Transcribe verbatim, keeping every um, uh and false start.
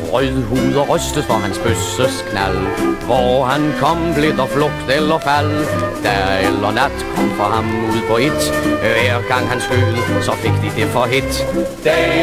rød hud og rystet for hans bøsses knald. Hvor han kom, blev der flugt eller fald. Dag eller nat kom for ham ud på et. Hver gang han skød, så fik de det for hit. Dag